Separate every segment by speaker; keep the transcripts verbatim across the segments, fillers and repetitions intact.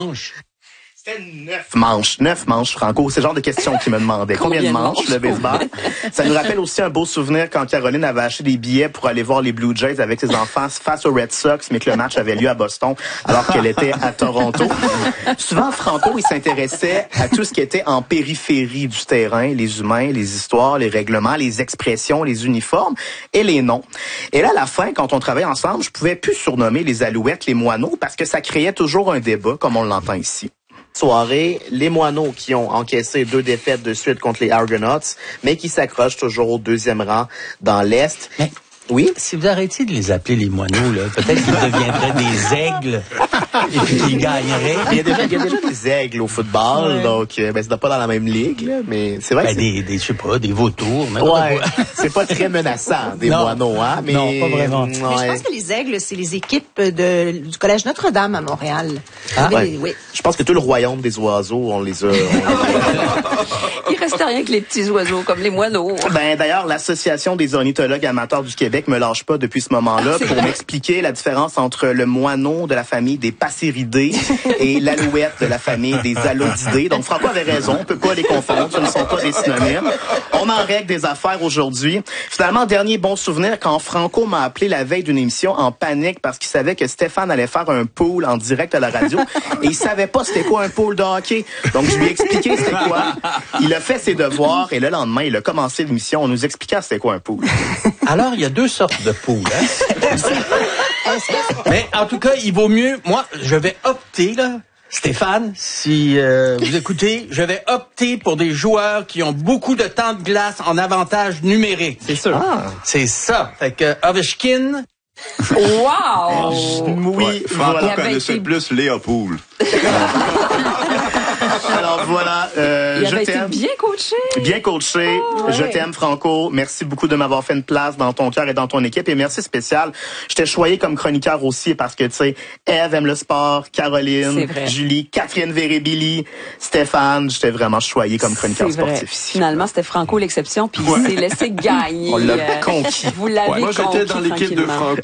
Speaker 1: C'était neuf manches, neuf manches, Franco. C'est le genre de questions qu'il me demandait. Combien de manches, le baseball? Ça nous rappelle aussi un beau souvenir quand Caroline avait acheté des billets pour aller voir les Blue Jays avec ses enfants face aux Red Sox, mais que le match avait lieu à Boston alors qu'elle était à Toronto. Souvent, Franco, il s'intéressait à tout ce qui était en périphérie du terrain, les humains, les histoires, les règlements, les expressions, les uniformes et les noms. Et là, à la fin, quand on travaillait ensemble, je pouvais plus surnommer les Alouettes les Moineaux parce que ça créait toujours un débat, comme on l'entend ici. Soirée, les Moineaux qui ont encaissé deux défaites de suite contre les Argonauts, mais qui s'accrochent toujours au deuxième rang dans l'Est.
Speaker 2: Mais
Speaker 1: oui?
Speaker 2: Si vous arrêtiez de les appeler les Moineaux, là, peut-être qu'ils deviendraient des aigles et puis qu'ils gagneraient.
Speaker 1: Il y a déjà, il y a déjà des aigles au football, ouais. Donc ben, c'est pas dans la même ligue, là, mais c'est vrai
Speaker 2: ben,
Speaker 1: que
Speaker 2: des, des, je sais pas, des vautours.
Speaker 1: Ouais, c'est pas très menaçant, des
Speaker 2: non.
Speaker 1: Moineaux, hein? Mais,
Speaker 2: non, pas vraiment.
Speaker 3: Ouais. Mais je pense que les aigles, c'est les équipes de, du Collège Notre-Dame à Montréal.
Speaker 1: Ah,
Speaker 3: oui,
Speaker 1: ouais.
Speaker 3: oui.
Speaker 1: Je pense que tout le royaume des oiseaux, on les a... On les a...
Speaker 4: Il restait rien que les petits oiseaux, comme les moineaux.
Speaker 1: Ben, d'ailleurs, l'Association des ornithologues amateurs du Québec me lâche pas depuis ce moment-là
Speaker 4: ah,
Speaker 1: pour m'expliquer la différence entre le moineau de la famille des passéridés et l'alouette de la famille des alodidés. Donc, Franco avait raison, on peut pas les confondre, ce ne sont pas des synonymes. On en règle des affaires aujourd'hui. Finalement, dernier bon souvenir, quand Franco m'a appelé la veille d'une émission en panique parce qu'il savait que Stéphane allait faire un pool en direct à la radio et il savait pas c'était quoi un pool de hockey. Donc, je lui ai expliqué c'était quoi. Il a fait ses devoirs et le lendemain, il a commencé l'émission. On nous expliquait c'était quoi un pool.
Speaker 2: Alors, il y a deux sortes de poules. Hein? Mais en tout cas, il vaut mieux... Moi, je vais opter, là, Stéphane, si euh, vous écoutez, je vais opter pour des joueurs qui ont beaucoup de temps de glace en avantage numérique.
Speaker 1: C'est sûr.
Speaker 2: Ah. C'est ça. Fait que Ovechkin...
Speaker 4: Wow!
Speaker 1: Oui,
Speaker 5: ouais, Franco
Speaker 4: voilà.
Speaker 5: connaissait
Speaker 4: été...
Speaker 5: plus Léopold.
Speaker 1: Alors voilà, euh,
Speaker 4: il
Speaker 1: je
Speaker 4: avait
Speaker 1: t'aime.
Speaker 4: été bien coaché.
Speaker 1: Bien coaché.
Speaker 4: Oh, ouais.
Speaker 1: Je t'aime, Franco. Merci beaucoup de m'avoir fait une place dans ton cœur et dans ton équipe. Et merci spécial. Je t'ai choyé comme chroniqueur aussi parce que, tu sais, Ève aime le sport, Caroline, Julie, Catherine Véré-Billy, Stéphane. J'étais vraiment choyé comme chroniqueur sportif ici.
Speaker 4: Finalement, c'était Franco l'exception, puis
Speaker 1: ouais.
Speaker 4: il s'est laissé gagner.
Speaker 1: On l'a conquis.
Speaker 4: Vous l'avez
Speaker 5: ouais. Moi, j'étais dans l'équipe de Franco.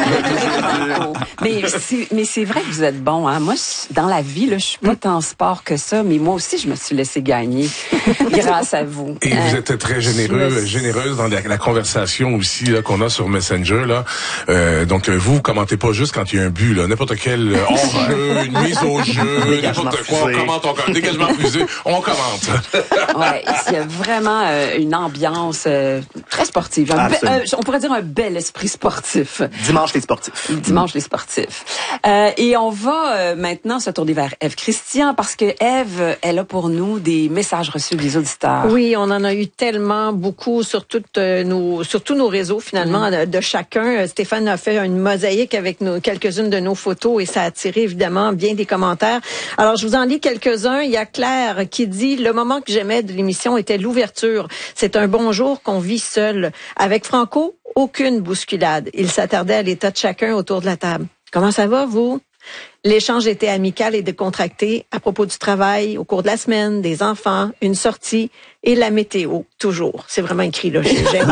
Speaker 4: mais c'est, mais c'est vrai que vous êtes bon, hein. Moi, dans la vie, là, je suis pas tant sport que ça, mais moi aussi, je me suis laissé gagner grâce à vous.
Speaker 6: Et
Speaker 4: hein?
Speaker 6: vous êtes très généreux,
Speaker 4: me...
Speaker 6: généreuse dans la, la conversation aussi là qu'on a sur Messenger là. Euh, donc vous, vous commentez pas juste quand il y a un but là, n'importe quel hors-jeu, une mise au jeu, n'importe quoi, on commente encore, dégagement refusé, on commente.
Speaker 4: Ouais, il y a vraiment euh, une ambiance euh, très sportive. Un be- euh, on pourrait dire un bel esprit sportif.
Speaker 1: Dimanche les sportifs.
Speaker 4: Dimanche les sportifs. Euh, et on va euh, maintenant se tourner vers Ève Christian parce que Ève, elle a pour nous des messages reçus des auditeurs.
Speaker 3: Oui, on en a eu tellement beaucoup sur toutes nos, sur tous nos réseaux finalement mmh. de, de chacun. Stéphane a fait une mosaïque avec nos, quelques-unes de nos photos et ça a attiré évidemment bien des commentaires. Alors je vous en lis quelques-uns. Il y a Claire qui dit le moment que j'aimais de l'émission était l'ouverture. C'est un bonjour qu'on vit seul. Avec Franco, aucune bousculade. Il s'attardait à l'état de chacun autour de la table. Comment ça va, vous? L'échange était amical et décontracté à propos du travail, au cours de la semaine, des enfants, une sortie et la météo, toujours. C'est vraiment écrit là. J'aime.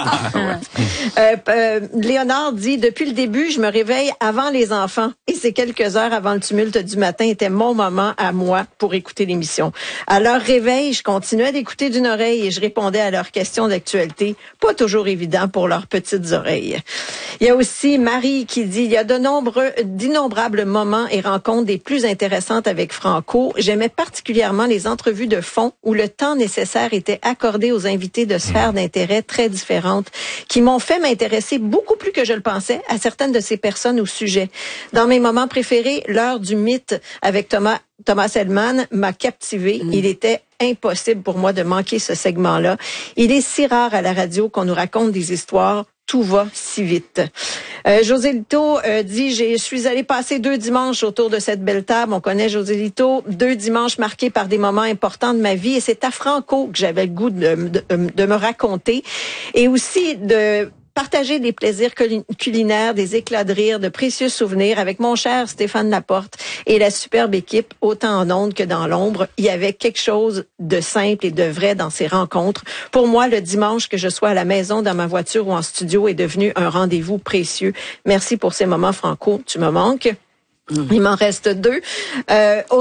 Speaker 3: euh, euh, Léonard dit, depuis le début, je me réveille avant les enfants et ces quelques heures avant le tumulte du matin était mon moment à moi pour écouter l'émission. À leur réveil, je continuais d'écouter d'une oreille et je répondais à leurs questions d'actualité, pas toujours évident pour leurs petites oreilles. Il y a aussi Marie qui dit, il y a de nombreux, d'innombrables moments et rencontres des plus intéressantes avec Franco. J'aimais particulièrement les entrevues de fond où le temps nécessaire était accordé aux invités de sphères d'intérêt très différentes qui m'ont fait m'intéresser beaucoup plus que je le pensais à certaines de ces personnes ou sujets. Dans mes moments préférés, l'heure du mythe avec Thomas Thomas Hellman m'a captivé. Mmh. Il était impossible pour moi de manquer ce segment-là. Il est si rare à la radio qu'on nous raconte des histoires. Tout va si vite. Euh, José Lito euh, dit, je suis allé passer deux dimanches autour de cette belle table. On connaît José Lito. Deux dimanches marqués par des moments importants de ma vie. Et c'est à Franco que j'avais le goût de, de, de me raconter. Et aussi de partager des plaisirs culinaires, des éclats de rire, de précieux souvenirs avec mon cher Stéphane Laporte et la superbe équipe, autant en ondes que dans l'ombre. Il y avait quelque chose de simple et de vrai dans ces rencontres. Pour moi, le dimanche, que je sois à la maison, dans ma voiture ou en studio, est devenu un rendez-vous précieux. Merci pour ces moments, Franco. Tu me manques. Il m'en reste deux. Euh,